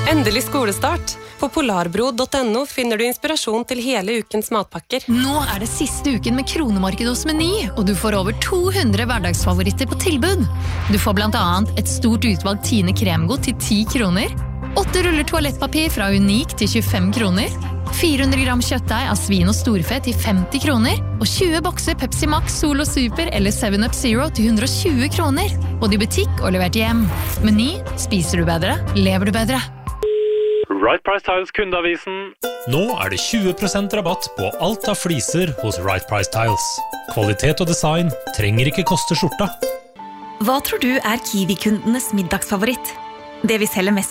Endelig skolestart. På polarbro.no finner du inspirasjon til hele ukens matpakker. Nå det siste uken med kronemarked hos Meny, og du får over 200 hverdagsfavoritter på tilbud. Du får blant annet et stort utvalg Tine kremgodt til 10 kroner, 8 ruller toalettpapir fra Unik til 25 kroner, 400 gram kjøttdeig av svin og storfe til 50 kroner, og 20 bokser Pepsi Max, Solo Super eller 7up Zero til 120 kroner. Både i butikk og levert hjem. Meny, spiser du bedre, lever du bedre. Right Price Tiles kundeavisen. Nå det 20% rabatt på alt av fliser hos Right Price Tiles. Kvalitet og design trenger ikke koste skjorta. Hva tror du Kiwi-kundenes middagsfavoritt? Det vi selger mest